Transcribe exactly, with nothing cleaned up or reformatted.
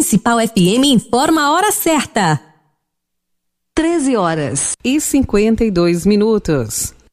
Municipal F M informa a hora certa. treze horas e cinquenta e dois minutos.